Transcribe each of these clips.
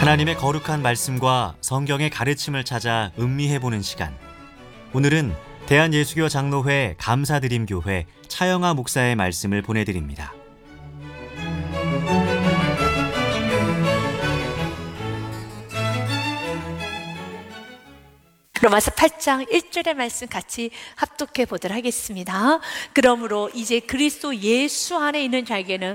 하나님의 거룩한 말씀과 성경의 가르침을 찾아 음미해보는 시간. 오늘은 대한예수교 장로회 감사드림교회 차영아 목사의 말씀을 보내드립니다. 로마서 8장 1절의 말씀 같이 합독해 보도록 하겠습니다. 그러므로 이제 그리스도 예수 안에 있는 자에게는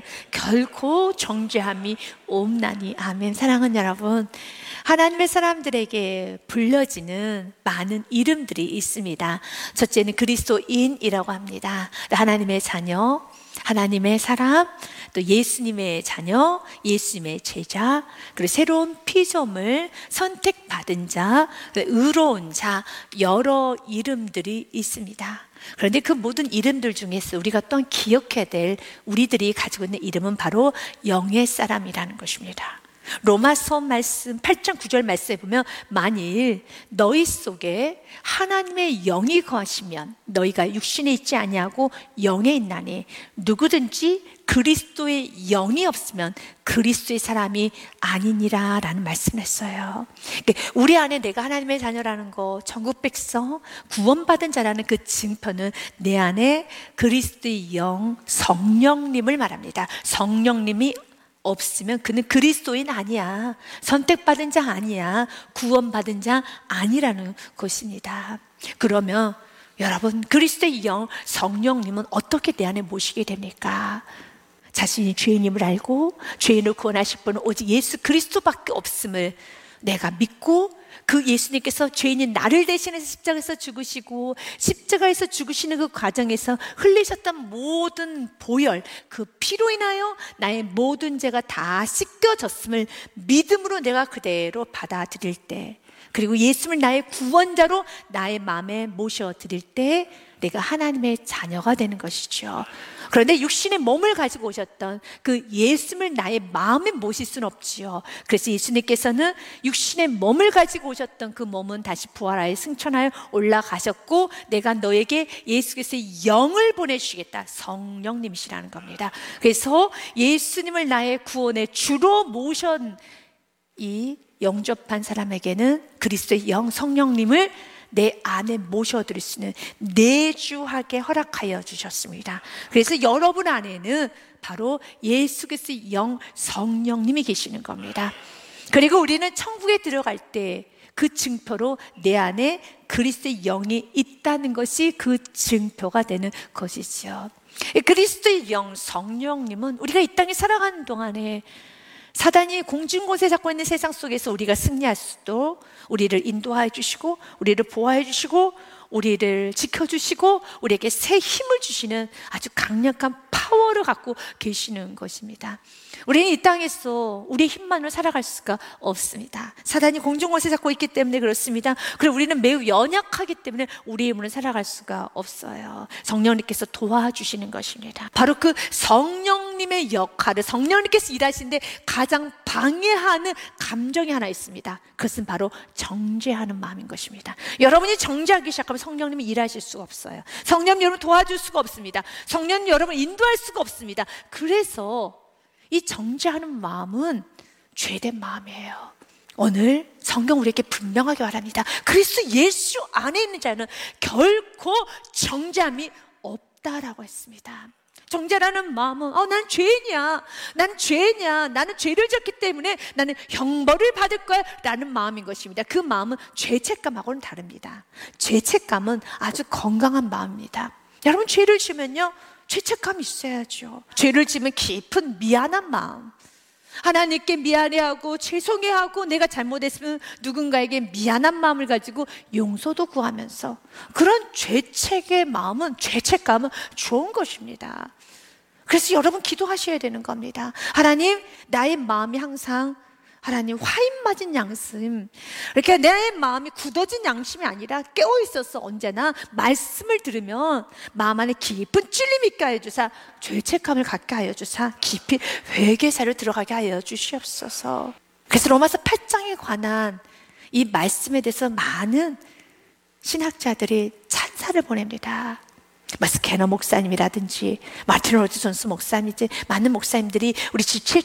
결코 정죄함이 없나니. 아멘. 사랑하는 여러분, 하나님의 사람들에게 불려지는 많은 이름들이 있습니다. 첫째는 그리스도인이라고 합니다. 하나님의 자녀, 하나님의 사람, 또 예수님의 자녀, 예수님의 제자, 그리고 새로운 피조물, 선택받은 자, 의로운 자, 여러 이름들이 있습니다. 그런데 그 모든 이름들 중에서 우리가 또한 기억해야 될, 우리들이 가지고 있는 이름은 바로 영의 사람이라는 것입니다. 로마서 말씀 8장 9절 말씀에 보면, 만일 너희 속에 하나님의 영이 거하시면 너희가 육신에 있지 아니하고 영에 있나니, 누구든지 그리스도의 영이 없으면 그리스도의 사람이 아니니라 라는 말씀을 했어요. 우리 안에 내가 하나님의 자녀라는 거, 천국 백성, 구원받은 자라는 그 증표는 내 안에 그리스도의 영, 성령님을 말합니다. 성령님이 없으면 그는 그리스도인 아니야, 선택받은 자 아니야, 구원받은 자 아니라는 것입니다. 그러면 여러분, 그리스도의 영, 성령님은 어떻게 내 안에 모시게 됩니까? 자신이 죄인임을 알고 죄인을 구원하실 분은 오직 예수 그리스도밖에 없음을 내가 믿고, 그 예수님께서 죄인인 나를 대신해서 십자가에서 죽으시고, 십자가에서 죽으시는 그 과정에서 흘리셨던 모든 보혈, 그 피로 인하여 나의 모든 죄가 다 씻겨졌음을 믿음으로 내가 그대로 받아들일 때, 그리고 예수님을 나의 구원자로 나의 마음에 모셔드릴 때 내가 하나님의 자녀가 되는 것이죠. 그런데 육신의 몸을 가지고 오셨던 그 예수님을 나의 마음에 모실 수는 없지요. 그래서 예수님께서는 육신의 몸을 가지고 오셨던 그 몸은 다시 부활하여 승천하여 올라가셨고, 내가 너에게 예수께서의 영을 보내주시겠다, 성령님이시라는 겁니다. 그래서 예수님을 나의 구원의 주로 모신 이 영접한 사람에게는 그리스도의 영, 성령님을 내 안에 모셔드릴 수 있는 내주하게 허락하여 주셨습니다. 그래서 여러분 안에는 바로 예수 그리스도의 영, 성령님이 계시는 겁니다. 그리고 우리는 천국에 들어갈 때 그 증표로 내 안에 그리스도의 영이 있다는 것이 그 증표가 되는 것이죠. 그리스도의 영, 성령님은 우리가 이 땅에 살아가는 동안에 사단이 공중곳에 잡고 있는 세상 속에서 우리가 승리할 수도, 우리를 인도하여 주시고, 우리를 보호해 주시고, 우리를 지켜주시고, 우리에게 새 힘을 주시는 아주 강력한 파워를 갖고 계시는 것입니다. 우리는 이 땅에서 우리의 힘만으로 살아갈 수가 없습니다. 사단이 공중곳에 잡고 있기 때문에 그렇습니다. 그리고 우리는 매우 연약하기 때문에 우리의 힘으로 살아갈 수가 없어요. 성령님께서 도와주시는 것입니다. 바로 그 성령님의 역할을, 성령님께서 일하시는데 가장 방해하는 감정이 하나 있습니다. 그것은 바로 정죄하는 마음인 것입니다. 여러분이 정죄하기 시작하면 성령님이 일하실 수가 없어요. 성령 여러분 도와줄 수가 없습니다. 성령 여러분 인도할 수가 없습니다. 그래서 이 정죄하는 마음은 죄된 마음이에요. 오늘 성경 우리에게 분명하게 말합니다. 그리스도 예수 안에 있는 자는 결코 정죄함이 없다라고 했습니다. 정죄라는 마음은 난 죄인이야, 난 죄냐, 나는 죄를 졌기 때문에 나는 형벌을 받을 거야 라는 마음인 것입니다. 그 마음은 죄책감하고는 다릅니다. 죄책감은 아주 건강한 마음입니다. 여러분, 죄를 지면요, 죄책감이 있어야죠. 죄를 지면 깊은 미안한 마음, 하나님께 미안해하고 죄송해하고, 내가 잘못했으면 누군가에게 미안한 마음을 가지고 용서도 구하면서, 그런 죄책의 마음은, 죄책감은 좋은 것입니다. 그래서 여러분 기도하셔야 되는 겁니다. 하나님, 나의 마음이 항상 하나님 화인 맞은 양심, 이렇게 내 마음이 굳어진 양심이 아니라 깨어있어서 언제나 말씀을 들으면 마음 안에 깊은 찔림이 있게 하여 주사, 죄책감을 갖게 하여 주사, 깊이 회개사를 들어가게 하여 주시옵소서. 그래서 로마서 8장에 관한 이 말씀에 대해서 많은 신학자들이 찬사를 보냅니다. 스캐너 목사님이라든지 마틴 로즈 존스 목사님이지, 많은 목사님들이 우리